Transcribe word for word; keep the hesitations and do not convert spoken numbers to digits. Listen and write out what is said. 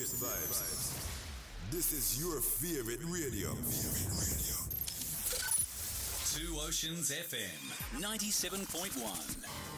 Favorite vibes. This is your favorite radio. Two Oceans F M, ninety-seven point one.